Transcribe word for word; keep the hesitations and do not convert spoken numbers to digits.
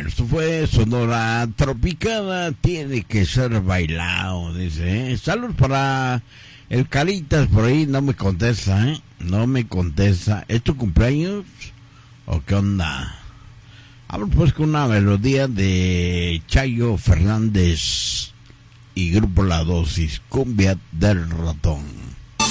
Esto fue Sonora Tropicana, tiene que ser bailado, dice. ¿eh? Salud para el Caritas, por ahí no me contesta, ¿eh? No me contesta. ¿Es tu cumpleaños o qué onda? Vamos pues con una melodía de Chayo Fernández y Grupo La Dosis, Cumbia del Ratón.